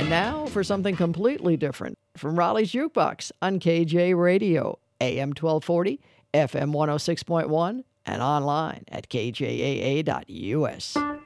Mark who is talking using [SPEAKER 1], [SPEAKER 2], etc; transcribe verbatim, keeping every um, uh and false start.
[SPEAKER 1] now for something completely different from Raleigh's Jukebox on K J Radio, A M twelve forty, F M one oh six point one, and online at K J A A dot U S.